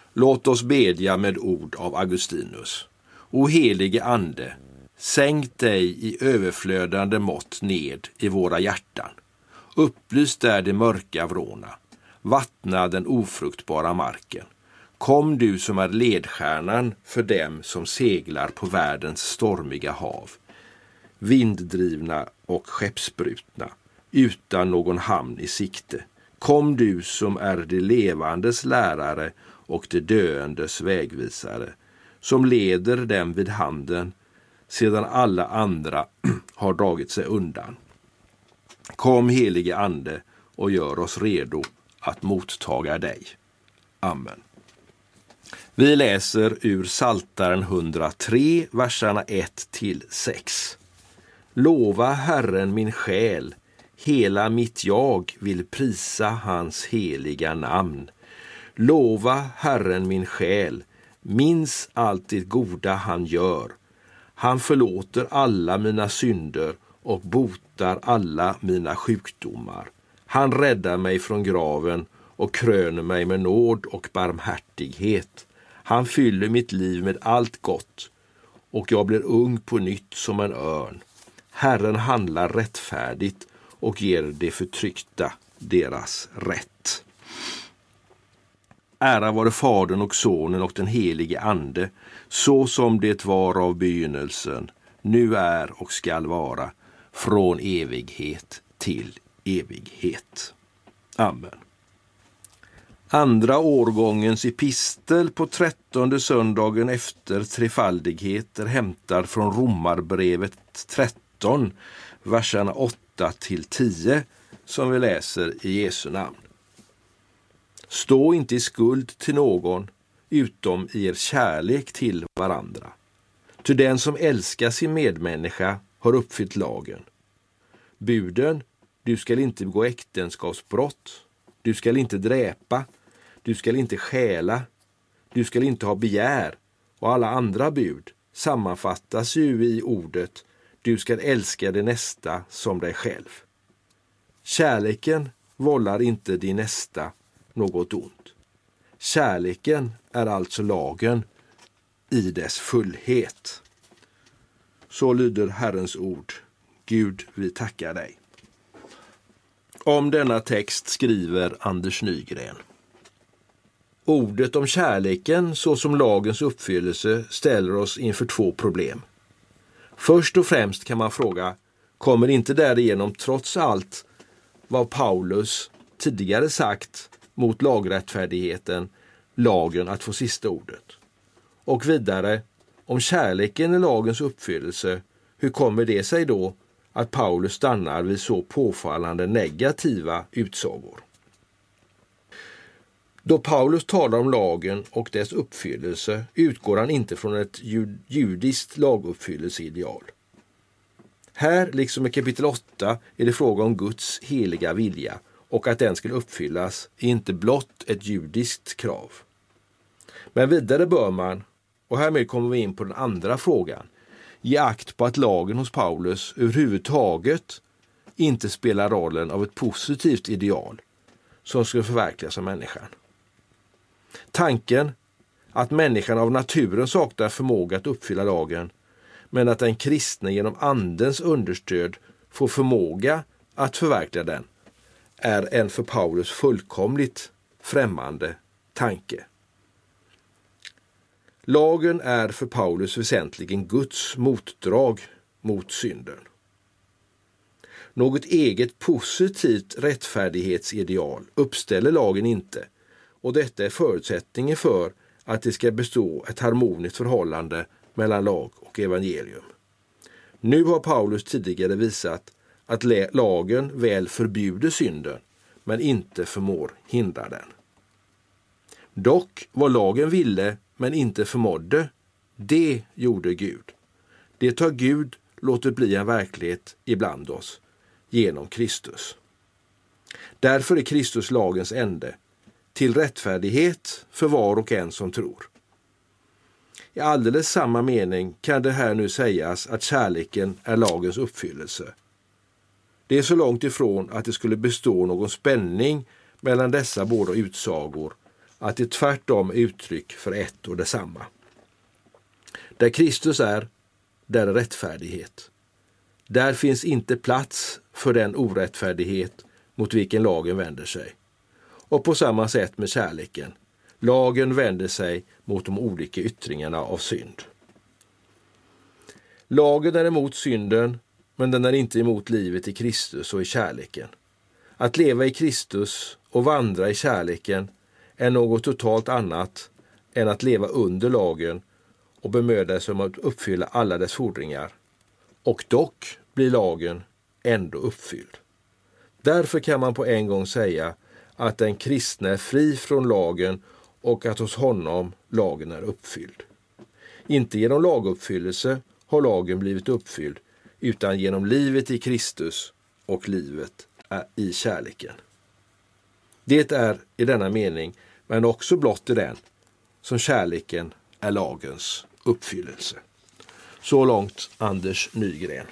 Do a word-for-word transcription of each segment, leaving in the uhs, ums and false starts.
Låt oss bedja med ord av Augustinus. O helige ande, sänk dig i överflödande mått ned i våra hjärtan. Upplys där det mörka vråna. Vattna den ofruktbara marken. Kom du som är ledstjärnan för dem som seglar på världens stormiga hav. Vinddrivna och skeppsbrutna, utan någon hamn i sikte. Kom du som är det levandes lärare och det döendes vägvisare, som leder dem vid handen sedan alla andra har dragit sig undan. Kom helige ande och gör oss redo att mottaga dig. Amen. Vi läser ur Psaltaren hundratre, verserna ett till sex. Lova Herren min själ, hela mitt jag vill prisa hans heliga namn. Lova Herren min själ, minns allt det goda han gör. Han förlåter alla mina synder och botar alla mina sjukdomar. Han räddar mig från graven och kröner mig med nåd och barmhärtighet. Han fyller mitt liv med allt gott och jag blir ung på nytt som en örn. Herren handlar rättfärdigt och ger de förtryckta deras rätt. Ära vare Fadern och Sonen och den helige ande, så som det var av begynnelsen, nu är och skall vara, från evighet till evighet. Amen. Andra årgångens epistel på trettonde söndagen efter trefaldighet är hämtad från Romarbrevet tretton, verserna åtta till tio, som vi läser i Jesu namn. Stå inte i skuld till någon, utom i er kärlek till varandra. Ty den som älskar sin medmänniska har uppfyllt lagen. Buden, du skall inte begå äktenskapsbrott, du skall inte dräpa, du skall inte stjäla, du skall inte ha begär, och alla andra bud sammanfattas ju i ordet du skall älska det nästa som dig själv. Kärleken vållar inte din nästa något ont. Kärleken är alltså lagen i dess fullhet. Så lyder Herrens ord. Gud, vi tackar dig. Om denna text skriver Anders Nygren. Ordet om kärleken såsom lagens uppfyllelse ställer oss inför två problem. Först och främst kan man fråga, kommer inte därigenom trots allt vad Paulus tidigare sagt mot lagrättfärdigheten, lagen att få sista ordet? Och vidare, om kärleken är lagens uppfyllelse, hur kommer det sig då att Paulus stannar vid så påfallande negativa utsagor? Då Paulus talar om lagen och dess uppfyllelse utgår han inte från ett judiskt laguppfyllelseideal. Här, liksom i kapitel åtta, är det fråga om Guds heliga vilja, och att den skulle uppfyllas är inte blott ett judiskt krav. Men vidare bör man, och härmed kommer vi in på den andra frågan, ge akt på att lagen hos Paulus överhuvudtaget inte spelar rollen av ett positivt ideal som skulle förverkligas av människan. Tanken att människan av naturen saknar förmåga att uppfylla lagen, men att den kristne genom andens understöd får förmåga att förverkliga den, är en för Paulus fullkomligt främmande tanke. Lagen är för Paulus väsentligen Guds motdrag mot synden. Något eget positivt rättfärdighetsideal uppställer lagen inte, och detta är förutsättningen för att det ska bestå ett harmoniskt förhållande mellan lag och evangelium. Nu har Paulus tidigare visat att lagen väl förbjuder synden, men inte förmår hindra den. Dock vad lagen ville, men inte förmådde, det gjorde Gud. Det har Gud låtit bli en verklighet ibland oss, genom Kristus. Därför är Kristus lagens ände, till rättfärdighet för var och en som tror. I alldeles samma mening kan det här nu sägas att kärleken är lagens uppfyllelse. Det är så långt ifrån att det skulle bestå någon spänning mellan dessa båda utsagor att det tvärtom är uttryck för ett och detsamma. Där Kristus är, där är rättfärdighet. Där finns inte plats för den orättfärdighet mot vilken lagen vänder sig. Och på samma sätt med kärleken. Lagen vänder sig mot de olika yttringarna av synd. Lagen är emot synden, men den är inte emot livet i Kristus och i kärleken. Att leva i Kristus och vandra i kärleken är något totalt annat än att leva under lagen och bemöda sig om att uppfylla alla dess fordringar. Och dock blir lagen ändå uppfylld. Därför kan man på en gång säga att den kristna är fri från lagen och att hos honom lagen är uppfylld. Inte genom laguppfyllelse har lagen blivit uppfylld, utan genom livet i Kristus och livet i kärleken. Det är i denna mening, men också blott i den, som kärleken är lagens uppfyllelse. Så långt Anders Nygren.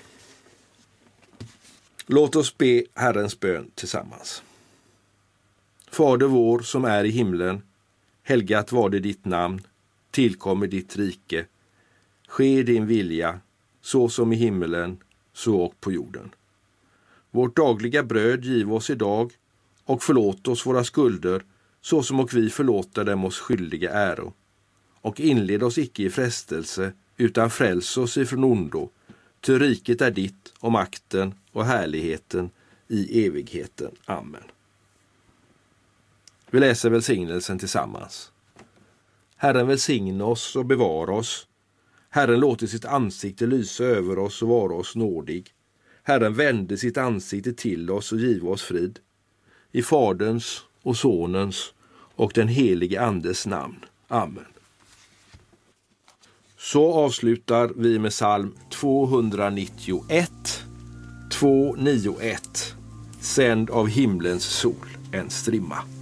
Låt oss be Herrens bön tillsammans. Fader vår som är i himlen, helgat var det ditt namn, tillkommer ditt rike. Ske din vilja, så som i himmelen, så och på jorden. Vårt dagliga bröd giv oss idag, och förlåt oss våra skulder, så som och vi förlåter dem oss skyldiga äro. Och inled oss icke i frestelse, utan fräls oss ifrån ondo. Ty riket är ditt, och makten och härligheten i evigheten. Amen. Vi läser välsignelsen tillsammans. Herren välsigna oss och bevara oss. Herren låter sitt ansikte lysa över oss och vara oss nådig. Herren vände sitt ansikte till oss och giv oss frid. I Faderns och Sonens och den helige Andes namn. Amen. Så avslutar vi med psalm tvåhundranittioett, tvåhundranittioett. Sänd av himlens sol en strimma.